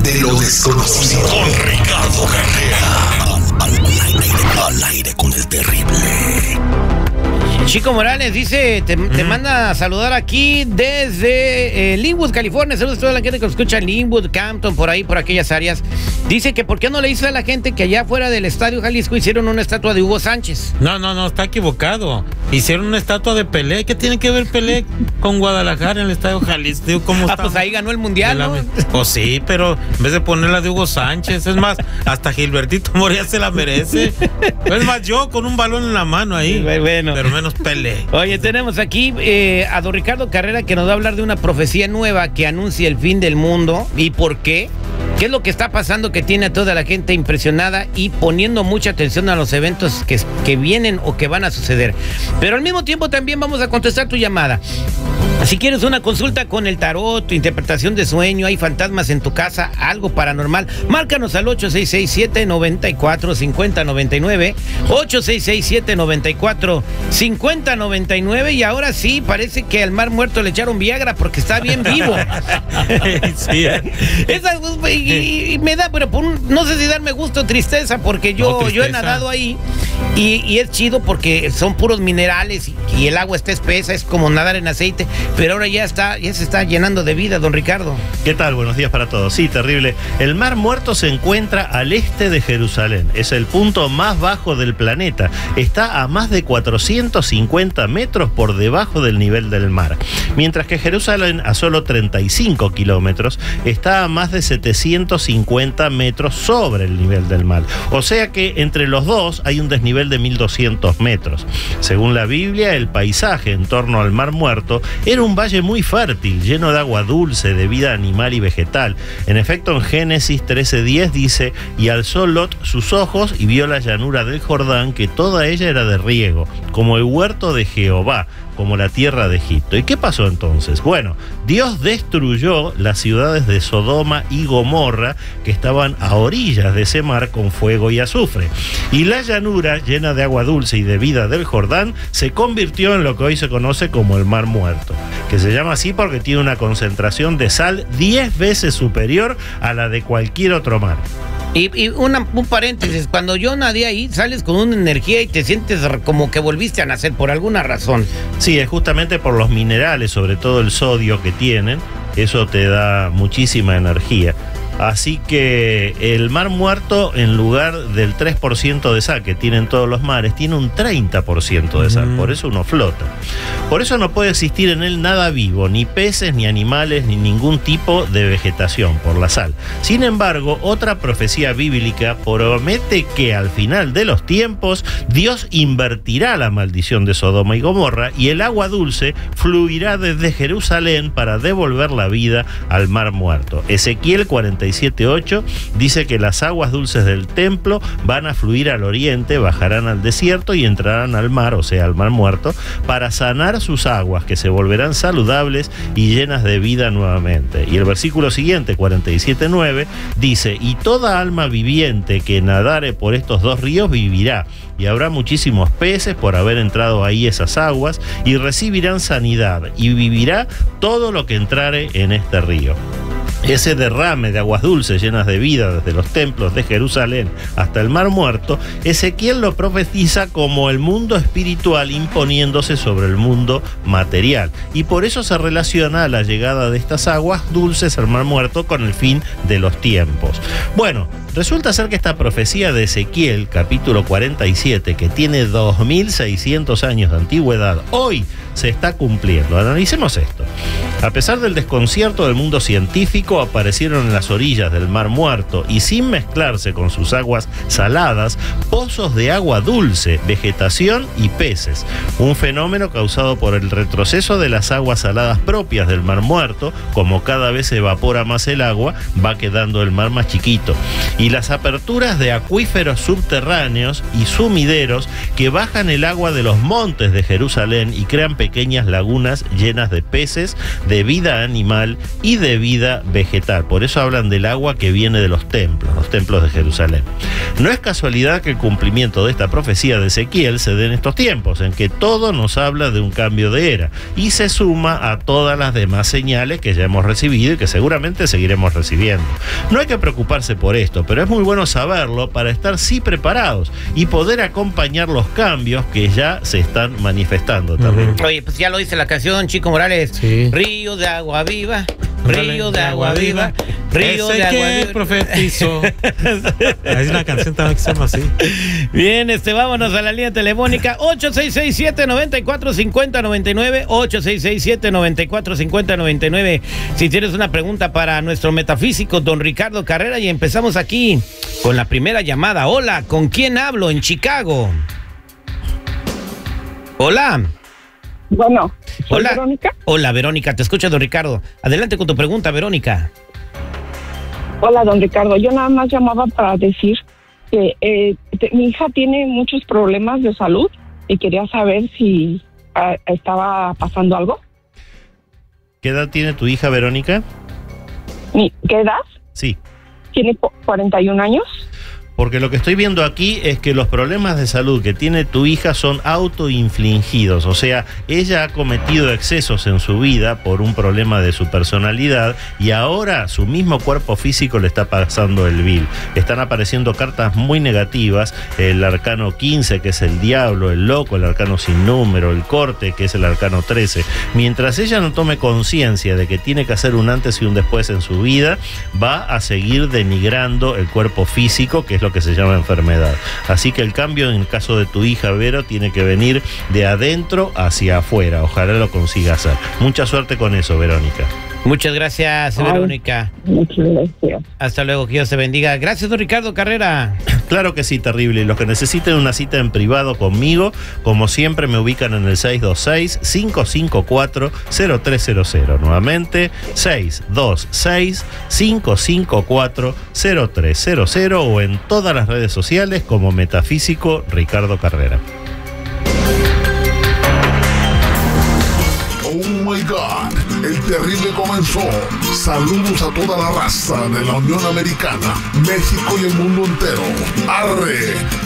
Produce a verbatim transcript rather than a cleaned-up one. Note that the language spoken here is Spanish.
de lo desconocido. Con Ricardo Carrera. Al, al, al, aire, al aire con el terrible. Chico Morales dice, te, uh-huh. te manda a saludar aquí desde eh, Linwood, California. Saludos a toda la gente que nos escucha en Linwood, Campton, por ahí, por aquellas áreas. Dice que ¿por qué no le dice a la gente que allá afuera del Estadio Jalisco hicieron una estatua de Hugo Sánchez? No, no, no, está equivocado. Hicieron una estatua de Pelé. ¿Qué tiene que ver Pelé con Guadalajara en el Estadio Jalisco? ¿Cómo ah, pues ahí ganó el Mundial, ¿no? Pues sí, pero en vez de ponerla de Hugo Sánchez, es más, hasta Gilbertito Moria se la merece. Es más, yo con un balón en la mano ahí, bueno. pero menos Pelé. Oye, tenemos aquí eh, a don Ricardo Carrera, que nos va a hablar de una profecía nueva que anuncia el fin del mundo. ¿Y por qué? ¿Qué es lo que está pasando que tiene a toda la gente impresionada y poniendo mucha atención a los eventos que, que vienen o que van a suceder? Pero al mismo tiempo también vamos a contestar tu llamada. Si quieres una consulta con el tarot, tu interpretación de sueño, hay fantasmas en tu casa, algo paranormal, márcanos al ocho seis seis, siete nueve cuatro, cinco cero nueve nueve, ocho seis seis, siete nueve cuatro, cinco cero nueve nueve, y ahora sí, parece que al mar muerto le echaron Viagra porque está bien vivo. Sí, ¿eh? Esa, y, y me da, pero por un, no sé si darme gusto o tristeza, porque yo, no, tristeza. yo he nadado ahí y, y es chido porque son puros minerales y, y el agua está espesa, es como nadar en aceite. Pero ahora ya está, ya se está llenando de vida, don Ricardo. ¿Qué tal? Buenos días para todos. Sí, terrible. El Mar Muerto se encuentra al este de Jerusalén. Es el punto más bajo del planeta. Está a más de cuatrocientos cincuenta metros por debajo del nivel del mar. Mientras que Jerusalén, a solo treinta y cinco kilómetros, está a más de setecientos cincuenta metros sobre el nivel del mar. O sea que entre los dos hay un desnivel de mil doscientos metros. Según la Biblia, el paisaje en torno al Mar Muerto era un valle muy fértil, lleno de agua dulce, de vida animal y vegetal. En efecto, en Génesis trece diez dice: y alzó Lot sus ojos y vio la llanura del Jordán, que toda ella era de riego, como el huerto de Jehová, como la tierra de Egipto. ¿Y qué pasó entonces? Bueno, Dios destruyó las ciudades de Sodoma y Gomorra, que estaban a orillas de ese mar, con fuego y azufre. Y la llanura, llena de agua dulce y de vida del Jordán, se convirtió en lo que hoy se conoce como el Mar Muerto, que se llama así porque tiene una concentración de sal diez veces superior a la de cualquier otro mar. Y, y una, un paréntesis, cuando yo nadé ahí, sales con una energía y te sientes como que volviste a nacer por alguna razón. Sí, es justamente por los minerales, sobre todo el sodio que tienen, eso te da muchísima energía. Así que el Mar Muerto, en lugar del tres por ciento de sal que tienen todos los mares, tiene un treinta por ciento de sal, mm. por eso uno flota. Por eso no puede existir en él nada vivo, ni peces, ni animales, ni ningún tipo de vegetación, por la sal. Sin embargo, otra profecía bíblica promete que al final de los tiempos, Dios invertirá la maldición de Sodoma y Gomorra y el agua dulce fluirá desde Jerusalén para devolver la vida al Mar Muerto. Ezequiel cuarenta y siete ocho dice que las aguas dulces del templo van a fluir al oriente, bajarán al desierto y entrarán al mar, o sea, al Mar Muerto, para sanar sus aguas, que se volverán saludables y llenas de vida nuevamente. Y el versículo siguiente, cuarenta y siete nueve, dice: y toda alma viviente que nadare por estos dos ríos vivirá, y habrá muchísimos peces por haber entrado ahí esas aguas, y recibirán sanidad, y vivirá todo lo que entrare en este río. Ese derrame de aguas dulces llenas de vida desde los templos de Jerusalén hasta el Mar Muerto, Ezequiel lo profetiza como el mundo espiritual imponiéndose sobre el mundo material, y por eso se relaciona a la llegada de estas aguas dulces al Mar Muerto con el fin de los tiempos. Bueno, resulta ser que esta profecía de Ezequiel, capítulo cuarenta y siete, que tiene dos mil seiscientos años de antigüedad, hoy se está cumpliendo. Analicemos esto. A pesar del desconcierto del mundo científico, aparecieron en las orillas del Mar Muerto y sin mezclarse con sus aguas saladas, pozos de agua dulce, vegetación y peces. Un fenómeno causado por el retroceso de las aguas saladas propias del Mar Muerto. Como cada vez se evapora más el agua, va quedando el mar más chiquito. Y las aperturas de acuíferos subterráneos y sumideros que bajan el agua de los montes de Jerusalén y crean pequeñas lagunas llenas de peces, de vida animal y de vida vegetal. Por eso hablan del agua que viene de los templos, los templos de Jerusalén. No es casualidad que el cumplimiento de esta profecía de Ezequiel se dé en estos tiempos, en que todo nos habla de un cambio de era y se suma a todas las demás señales que ya hemos recibido y que seguramente seguiremos recibiendo. No hay que preocuparse por esto, pero es muy bueno saberlo para estar sí preparados y poder acompañar los cambios que ya se están manifestando también. Uh-huh. Oye, pues ya lo dice la canción, Chico Morales. Sí. Río de agua viva, río de agua viva, río de agua viva. Profetizó. Hay una canción también que se llama así. Bien, este, vámonos a la línea telefónica ocho seis seis siete, nueve cuatro cinco cero, nueve nueve, ocho seis seis siete, nueve cuatro cinco cero, nueve nueve. Si tienes una pregunta para nuestro metafísico, don Ricardo Carrera, y empezamos aquí con la primera llamada. Hola, ¿con quién hablo en Chicago? Hola. Bueno, ¿soy Hola. Verónica? Hola, Verónica, te escucha don Ricardo. Adelante con tu pregunta, Verónica. Hola, don Ricardo. Yo nada más llamaba para decir que eh, te- mi hija tiene muchos problemas de salud y quería saber si ah, estaba pasando algo. ¿Qué edad tiene tu hija, Verónica? Mi- ¿Qué edad? Sí. Tiene cu- cuarenta y un años. Porque lo que estoy viendo aquí es que los problemas de salud que tiene tu hija son autoinfligidos, o sea, ella ha cometido excesos en su vida por un problema de su personalidad y ahora su mismo cuerpo físico le está pasando el vil. Están apareciendo cartas muy negativas, el arcano quince, que es el diablo, el loco, el arcano sin número, el corte, que es el arcano trece. Mientras ella no tome conciencia de que tiene que hacer un antes y un después en su vida, va a seguir denigrando el cuerpo físico, que es lo que se llama enfermedad. Así que el cambio en el caso de tu hija, Vero, tiene que venir de adentro hacia afuera. Ojalá lo consiga hacer. Mucha suerte con eso, Verónica. Muchas gracias, Ay. Verónica. Muchas gracias. Hasta luego, que Dios te bendiga. Gracias, don Ricardo Carrera. Claro que sí, terrible. Y los que necesiten una cita en privado conmigo, como siempre, me ubican en el seis dos seis, cinco cinco cuatro, cero tres cero cero. Nuevamente, seis dos seis, cinco cinco cuatro, cero tres cero cero o en todas las redes sociales como Metafísico Ricardo Carrera. Oh my God, el terrible comenzó. Saludos a toda la raza de la Unión Americana, México y el mundo entero. Arre.